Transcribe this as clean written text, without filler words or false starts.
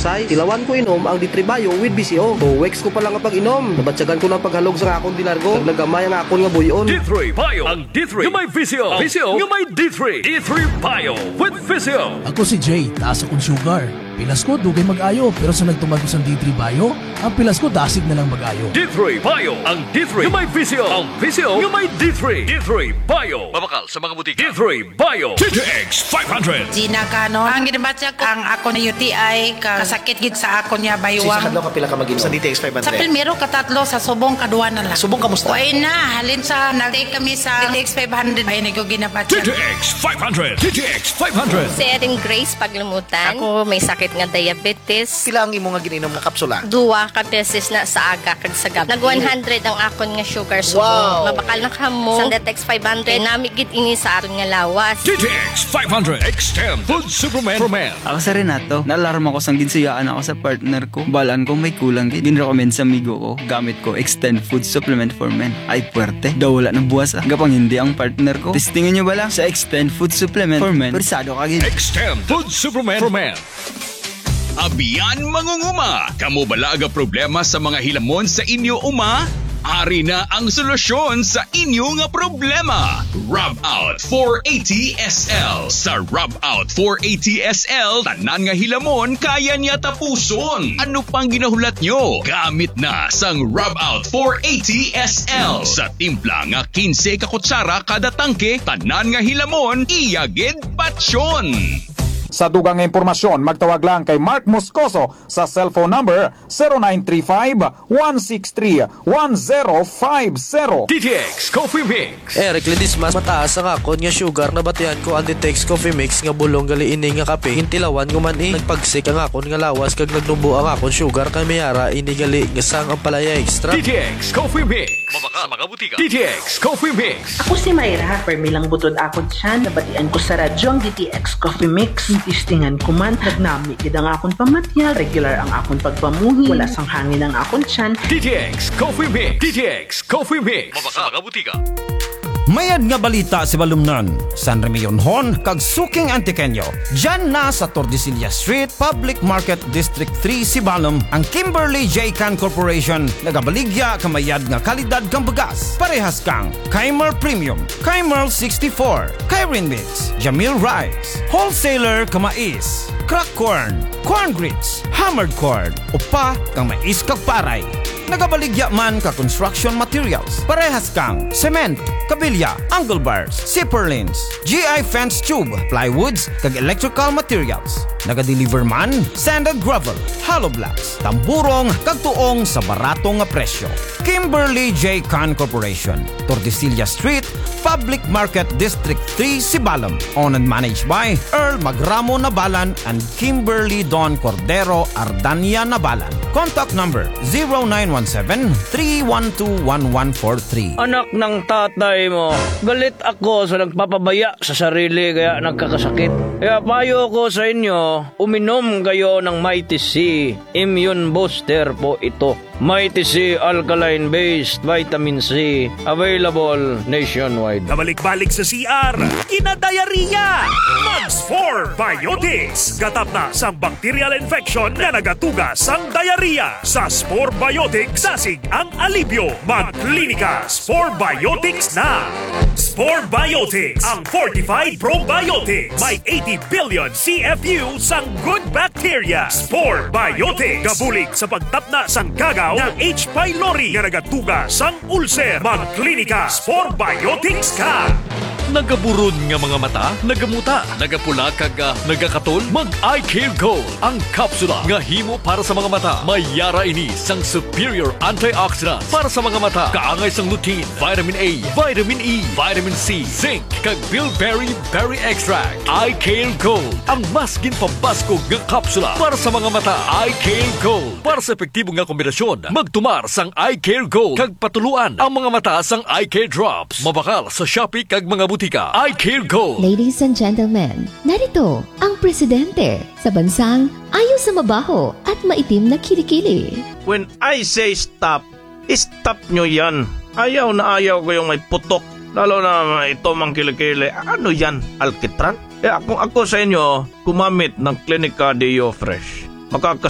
exercise. Tilawan ko inom ang D3 Bio with BCO. 2 weeks ko pa lang ang pag-inom. Nabatsagan ko lang paghalog sa akong dilargo. Naglagamay ang akong nga buyon. D3 Bio. Ang D3 nga may VCO. VCO nga may D3. D3 Bio with VCO. Ako si Jay, taas akong sugar. Pilas ko, dugay mag-ayo. Pero sa nagtumag ko sa D3 Bio, ang pilas ko, dasig na lang mag-ayo. D3 Bio. Ang D3 nga may VCO. Ang VCO nga may D3. D3 Bio. Mabakal sa mga butika. D3 Bio. TTX 500. Gina Kano. Ang ginabatya ko, ang ako na UTI, kasakit gid sa ako niya baywang. Sa kadlaw ka pila ka mag-inom sa DTX 500? Sa primero katatlo, sa subong kadua na lang. Subong kamusta? Uy na, halin sa nag-take kami sa DTX 500. Ay, nag ginabatya. TTX 500. TTX 500. Si Erin Grace Paglumutan. Ako may sakit nga diabetes. Pila ang imo nga gininom nga kapsula? 2 ka beses na sa aga kag sa gabi. Nag 100 ang akon nga sugar subong. Wow. Mabakal na kamo. Sa DTX 500 namigit ini sa aron nga lawas. TTX 500. Extend Food Supplement for Men. Ako sa Renato, naalarm ako sang ginsuyaan ako sa partner ko. Balaan ko may kulang gid. Ginrecommend sa amigo ko. Gamit ko Extend Food Supplement for Men. Ay puwerte. Daw wala ng buwas gapang hindi ang partner ko. Testingin nyo ba lang sa Extend Food Supplement for Men. Persado ka gid. Extend Food Supplement for Men. Abiyan mangunguma, kamo bala aga problema sa mga hilamon sa inyo uma? Ari na ang solusyon sa inyo nga problema. Rub Out 480 SL. Sa Rub Out 480 SL, tanan nga hilamon kaya niya tapuson. Ano pang ginahulat nyo? Gamit na sang Rub Out 480 SL. Sa timpla nga 15 ka kutsara kada tangke, tanan nga hilamon iyagid patsyon. Sa dugang impormasyon, magtawag lang kay Mark Moscoso sa cellphone number 0935-163-1050. TTX Coffee Mix. Eric Ledismas, mataas ang akon nga sugar na batian ko ang DTX Coffee Mix nga bulong gali ini nga kape. Hintilawan ko man nagpagsik ang akon nga lawas kag nagnubo ang akon sugar kay mayara ini gali nga sang ang palaya extra. TTX Coffee Mix. Mabaka mga butika. TTX Coffee Mix. Ako si Mayra, permilang butod akon siya, nabatian ko sa radyo ang DTX Coffee Mix. Tistingan ko man, nagnami gid ang akon pamatya, regular ang akon pagpamuhi, wala sang hangin ang akon tiyan. TTX Coffee Mix. TTX Coffee Mix. Mabaka mga butika. Mayad nga balita si Balumnan, San Remillonhon, kag Suking Antiqueño. Diyan na sa Tordesillas Street, Public Market District 3, Sibalom, ang Kimberly J. Can Corporation. Nagabaligya kamayad nga kalidad kang bagas. Parehas kang Kaimer Premium, Kaimer 64, Kairin Mix, Jamil Rice, Wholesaler kamais, Crack Corn, Corn Grits, Hammered Corn, upa kang mais kag paray. Nagabaligya man ka construction materials. Parehas kang cement, kabilya, angle bars, zipper lanes, GI fence tube, plywoods, kag electrical materials. Nagadeliver man, sand and gravel, hollow blocks, tamburong, kag tuong sa barato nga presyo. Kimberly J. Can Corporation, Tordesillas Street, Public Market District 3, Sibalom. Owned and managed by Earl Magramo Nabalan and Kimberly Don Cordero Ardania Nabalan. Contact number 0917-312-1143. Anak ng tatay mo, galit ako sa nagpapabaya sa sarili kaya nagkakasakit. Kaya payo ko sa inyo, uminom kayo ng Mighty C Immune Booster po ito. Mighty C Alkaline-based Vitamin C, available nationwide. Kabalik-balik sa CR, kinadayariya! Max4 Biotics. Gatap na sang bacterial infection na nagatuga sang diarrhea. Sa Spore Biotics, sasig ang alibyo. Magklinika Spore Biotics na! Spore Biotics, ang fortified probiotics. May 80 billion CFU sang good bacteria. Spore Biotics. Gabulig sa pagtapna sang kagaw ng H. pylori nga nagatuga sang ulcer. Magklinika Spore Biotics ka! Nagaburod nga mga mata, nagamuta, nagapula kag nagakatol, mag-Eye Care Gold. Ang kapsula nga himo para sa mga mata. Mayara ini sang superior antioxidant para sa mga mata. Kaangay sang lutein, vitamin A, vitamin E, vitamin C, zinc, kag bilberry berry extract. Eye Care Gold, ang mas ginpambaskog nga kapsula para sa mga mata. Eye Care Gold, para sa epektibo nga kombinasyon. Magtumar sang Eye Care Gold kag patuluan ang mga mata sang Eye Care Drops. Mabakal sa Shopee kag mga butika. Eye Care Gold. Ladies and gentlemen, narito ang presidente sa bansang ayaw sa mabaho at maitim na kilikili. When I say stop, stop nyo yan. Ayaw na ayaw ko yung may putok. Lalo na ito mang kilikili. Ano yan? Alkitran? Kung ako sa inyo, gumamit ng Clinica Deo Fresh.